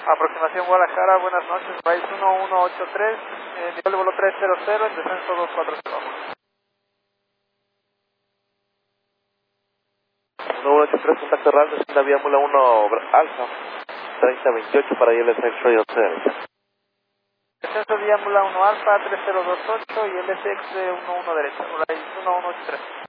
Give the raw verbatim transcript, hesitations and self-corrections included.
Aproximación Guadalajara, buenas noches, país uno uno ocho tres, eh, nivel de vuelo trescientos, en descenso dos cuatro cero. uno uno ocho tres, contacto real, descienda vía Mula uno Alfa, treinta veintiocho para I L S X-Ray once derecha. Descenso vía Mula uno Alfa, tres cero dos ocho y L S X uno uno derecha, hola, uno uno ocho tres.